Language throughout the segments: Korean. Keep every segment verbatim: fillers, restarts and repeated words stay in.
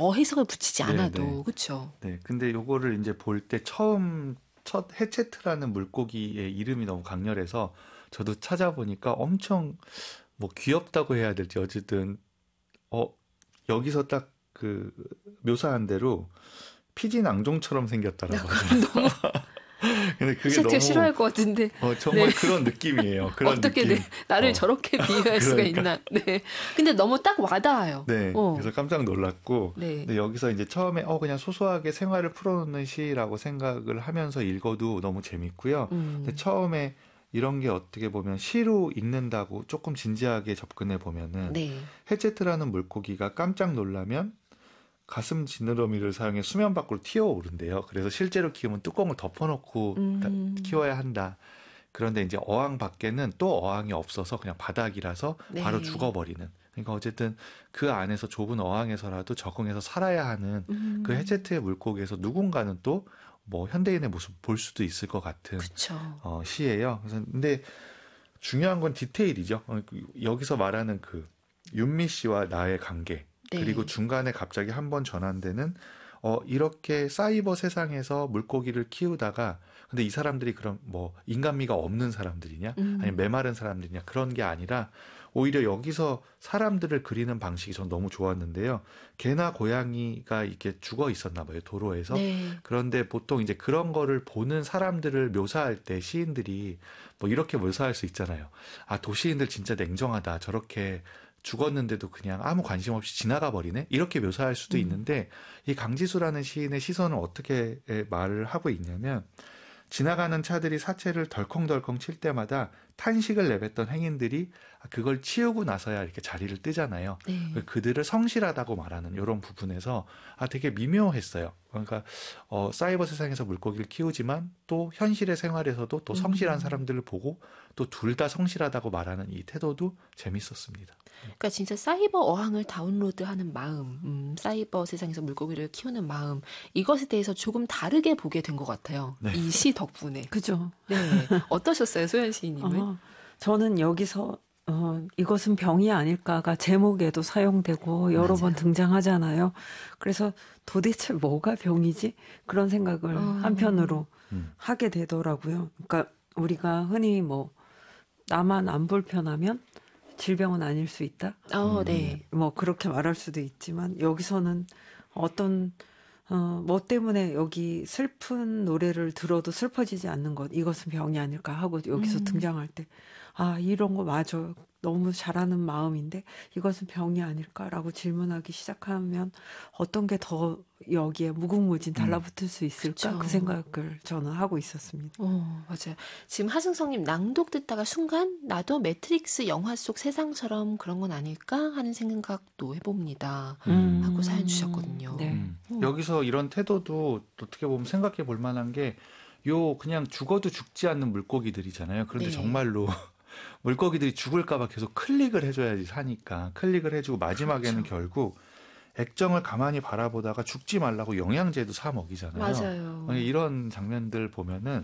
더 해석을 붙이지 않아도. 네, 네. 그렇죠. 네. 근데 요거를 이제 볼 때 처음 첫 해체트라는 물고기의 이름이 너무 강렬해서 저도 찾아보니까 엄청 뭐 귀엽다고 해야 될지 어쨌든 어 여기서 딱 그 묘사한 대로 피진 앙종처럼 생겼다라고 하더라고요. 근데 그게 해체트가 너무 싫어할 것 같은데. 어, 정말 네. 그런 느낌이에요. 그런 어떻게 느낌. 네, 나를 어. 저렇게 비유할 그러니까. 수가 있나. 네. 근데 너무 딱 와닿아요. 네. 어. 그래서 깜짝 놀랐고. 네. 근데 여기서 이제 처음에 어 그냥 소소하게 생활을 풀어놓는 시라고 생각을 하면서 읽어도 너무 재밌고요. 음. 근데 처음에 이런 게 어떻게 보면 시로 읽는다고 조금 진지하게 접근해 보면은 네. 해체트라는 물고기가 깜짝 놀라면 가슴 지느러미를 사용해 수면 밖으로 튀어오른대요. 그래서 실제로 키우면 뚜껑을 덮어놓고 음. 키워야 한다. 그런데 이제 어항 밖에는 또 어항이 없어서 그냥 바닥이라서 네. 바로 죽어버리는. 그러니까 어쨌든 그 안에서 좁은 어항에서라도 적응해서 살아야 하는 음. 그 해체트의 물고기에서 누군가는 또 뭐 현대인의 모습 볼 수도 있을 것 같은 그쵸. 어, 시예요. 그래서 근데 중요한 건 디테일이죠. 어, 여기서 말하는 그 윤미 씨와 나의 관계. 네. 그리고 중간에 갑자기 한번 전환되는 어 이렇게 사이버 세상에서 물고기를 키우다가 근데 이 사람들이 그럼 뭐 인간미가 없는 사람들이냐 음. 아니면 메마른 사람들이냐 그런 게 아니라 오히려 여기서 사람들을 그리는 방식이 전 너무 좋았는데요. 개나 고양이가 이렇게 죽어 있었나 봐요, 도로에서. 네. 그런데 보통 이제 그런 거를 보는 사람들을 묘사할 때 시인들이 뭐 이렇게 묘사할 수 있잖아요. 아, 도시인들 진짜 냉정하다. 저렇게 죽었는데도 그냥 아무 관심 없이 지나가 버리네? 이렇게 묘사할 수도 음. 있는데 이 강지수라는 시인의 시선은 어떻게 말을 하고 있냐면 지나가는 차들이 사체를 덜컹덜컹 칠 때마다 탄식을 내뱉던 행인들이 그걸 치우고 나서야 이렇게 자리를 뜨잖아요. 네. 그들을 성실하다고 말하는 이런 부분에서 아 되게 미묘했어요. 그러니까 어, 사이버 세상에서 물고기를 키우지만 또 현실의 생활에서도 또 성실한 음. 사람들을 보고 또 둘 다 성실하다고 말하는 이 태도도 재밌었습니다. 그러니까 진짜 사이버 어항을 다운로드하는 마음, 음, 사이버 세상에서 물고기를 키우는 마음, 이것에 대해서 조금 다르게 보게 된 것 같아요. 네. 이 시 덕분에. 그죠. 네. 어떠셨어요, 소연 시인님은? 어, 저는 여기서 어, 이것은 병이 아닐까가 제목에도 사용되고 여러 맞아요. 번 등장하잖아요. 그래서 도대체 뭐가 병이지? 그런 생각을 어. 한편으로 음. 하게 되더라고요. 그러니까 우리가 흔히 뭐 나만 안 불편하면 질병은 아닐 수 있다. 어, 음. 네. 뭐 그렇게 말할 수도 있지만 여기서는 어떤 어, 뭐 때문에 여기 슬픈 노래를 들어도 슬퍼지지 않는 것, 이것은 병이 아닐까 하고 여기서 음. 등장할 때, 아, 이런 거 맞아. 너무 잘하는 마음인데 이것은 병이 아닐까라고 질문하기 시작하면 어떤 게 더 여기에 무궁무진 달라붙을 수 있을까? 그쵸. 그 생각을 저는 하고 있었습니다. 어, 맞아요. 지금 하승성님 낭독 듣다가 순간 나도 매트릭스 영화 속 세상처럼 그런 건 아닐까 하는 생각도 해봅니다. 음. 하고 사연 주셨거든요. 네. 음. 음. 여기서 이런 태도도 어떻게 보면 생각해 볼 만한 게 요 그냥 죽어도 죽지 않는 물고기들이잖아요. 그런데 네. 정말로 물고기들이 죽을까봐 계속 클릭을 해줘야지 사니까 클릭을 해주고 마지막에는 그렇죠. 결국 액정을 가만히 바라보다가 죽지 말라고 영양제도 사 먹이잖아요. 맞아요. 이런 장면들 보면은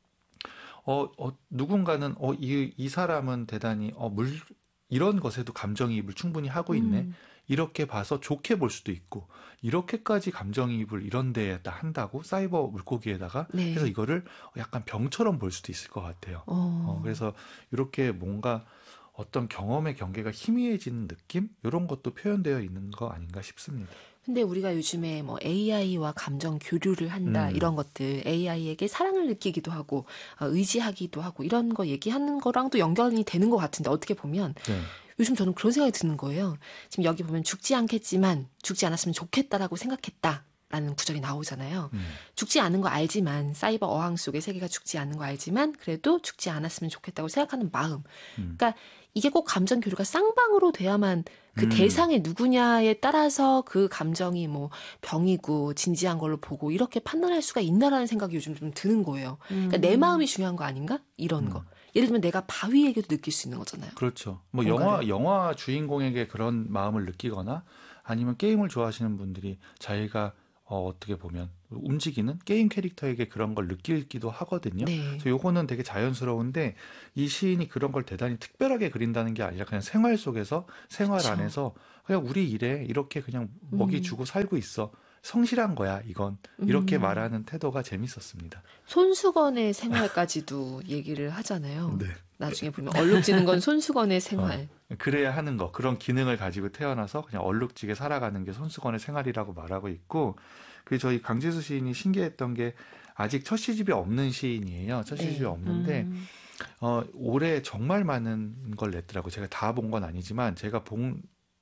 어, 어 누군가는 어 이 이 사람은 대단히 어 물 이런 것에도 감정이입을 충분히 하고 있네. 음. 이렇게 봐서 좋게 볼 수도 있고 이렇게까지 감정이입을 이런 데에다 한다고 사이버 물고기에다가 네. 그래서 이거를 약간 병처럼 볼 수도 있을 것 같아요. 어. 어, 그래서 이렇게 뭔가 어떤 경험의 경계가 희미해지는 느낌 이런 것도 표현되어 있는 거 아닌가 싶습니다. 근데 우리가 요즘에 뭐 에이아이와 감정 교류를 한다 음. 이런 것들 에이아이에게 사랑을 느끼기도 하고 어, 의지하기도 하고 이런 거 얘기하는 거랑도 연결이 되는 것 같은데 어떻게 보면 네. 요즘 저는 그런 생각이 드는 거예요. 지금 여기 보면 죽지 않겠지만 죽지 않았으면 좋겠다라고 생각했다. 라는 구절이 나오잖아요. 음. 죽지 않은 거 알지만 사이버 어항 속의 세계가 죽지 않은 거 알지만 그래도 죽지 않았으면 좋겠다고 생각하는 마음. 음. 그러니까 이게 꼭 감정 교류가 쌍방으로 돼야만 그 음. 대상이 누구냐에 따라서 그 감정이 뭐 병이고 진지한 걸로 보고 이렇게 판단할 수가 있나라는 생각이 요즘 좀 드는 거예요. 그러니까 내 마음이 중요한 거 아닌가? 이런 음. 거. 예를 들면 내가 바위에게도 느낄 수 있는 거잖아요. 그렇죠. 뭐 뭔가를. 영화 영화 주인공에게 그런 마음을 느끼거나 아니면 게임을 좋아하시는 분들이 자기가 어, 어떻게 보면 움직이는 게임 캐릭터에게 그런 걸 느끼기도 하거든요. 네. 그래서 요거는 되게 자연스러운데 이 시인이 그런 걸 대단히 특별하게 그린다는 게 아니라 그냥 생활 속에서 생활 그쵸. 안에서 그냥 우리 일에 이렇게 그냥 먹이 음. 주고 살고 있어. 성실한 거야 이건. 이렇게 음. 말하는 태도가 재밌었습니다. 손수건의 생활까지도 얘기를 하잖아요. 네. 나중에 보면 얼룩지는 건 손수건의 생활. 어, 그래야 하는 거 그런 기능을 가지고 태어나서 그냥 얼룩지게 살아가는 게 손수건의 생활이라고 말하고 있고 그 저희 강지수 시인이 신기했던 게 아직 첫 시집이 없는 시인이에요. 첫 시집이 네. 없는데 음. 어, 올해 정말 많은 걸 냈더라고. 제가 다 본 건 아니지만 제가 본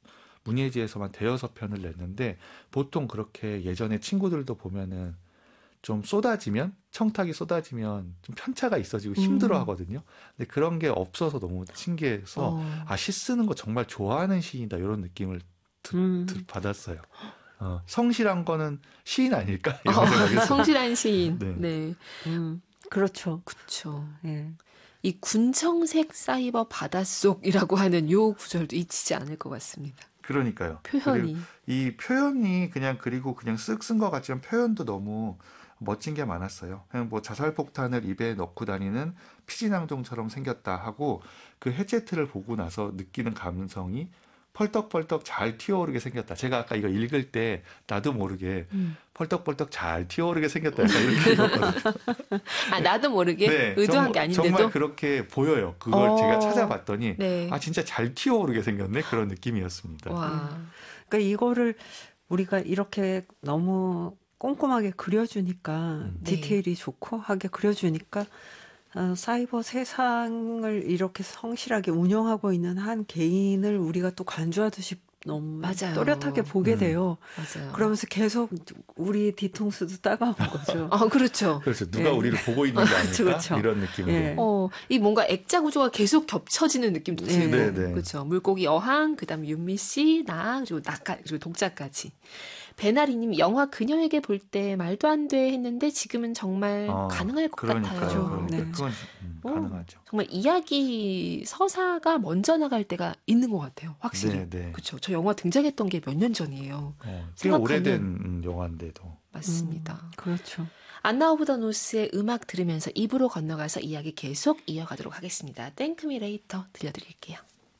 문예지에서만 대여섯 편을 냈는데 보통 그렇게 예전에 친구들도 보면은 좀 쏟아지면 청탁이 쏟아지면 좀 편차가 있어지고 힘들어 음. 하거든요. 근데 그런 게 없어서 너무 신기해서 어. 아, 시 쓰는 거 정말 좋아하는 시인이다 이런 느낌을 드, 음. 드, 받았어요. 어, 성실한 거는 시인 아닐까 이런 어, 생각했어요. 성실한 시인. 네. 네. 음. 그렇죠. 그쵸. 예. 이 군청색 사이버 바닷속이라고 하는 요 구절도 잊히지 않을 것 같습니다. 그러니까요. 표현이. 그리고 이 표현이 그냥 그리고 그냥 쓱 쓴 것 같지만 표현도 너무 멋진 게 많았어요. 그냥 뭐 자살폭탄을 입에 넣고 다니는 피지낭종처럼 생겼다 하고 그 해체트를 보고 나서 느끼는 감성이 펄떡펄떡 잘 튀어오르게 생겼다. 제가 아까 이거 읽을 때 나도 모르게 음. 펄떡펄떡 잘 튀어오르게 생겼다. 약간 이렇게 읽었거든요. 아, 나도 모르게 네, 의도한 정, 게 아닌데도. 정말 그렇게 보여요. 그걸 어. 제가 찾아봤더니 네. 아 진짜 잘 튀어오르게 생겼네. 그런 느낌이었습니다. 와. 그러니까 이거를 우리가 이렇게 너무 꼼꼼하게 그려주니까 음. 디테일이 좋고 하게 그려주니까 어, 사이버 세상을 이렇게 성실하게 운영하고 있는 한 개인을 우리가 또 관주하듯이 너무 맞아요. 또렷하게 보게 음. 돼요. 맞아요. 그러면서 계속 우리 뒤통수도 따가운 거죠. 아, 그렇죠. 그렇죠. 누가 예. 우리를 보고 있는 게 아닐까? 그렇죠. 이런 느낌으로. 예. 어, 이 뭔가 액자 구조가 계속 겹쳐지는 느낌도 네. 들고. 네, 네. 그렇죠. 물고기 어항, 그다음 윤미 씨, 나, 그리고 나까, 그리고 독자까지. 배나리님, 영화 그녀에게 볼 때 말도 안 돼 했는데 지금은 정말 어, 가능할 것 그러니까요. 같아요. 그러니까 네. 그건 음, 어. 가능하죠. 정말 이야기 서사가 먼저 나갈 때가 있는 것 같아요. 확실히. 네, 네. 그렇죠. 저 영화 등장했던 게 몇 년 전이에요. 어, 꽤 생각하면- 오래된 음, 영화인데도. 맞습니다. 음, 그렇죠. 안나 오브 더 노스의 음악 들으면서 입으로 건너가서 이야기 계속 이어가도록 하겠습니다. Thank Me Later 들려드릴게요.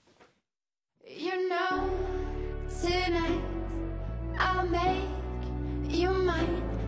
You know, tonight I'll make you mine.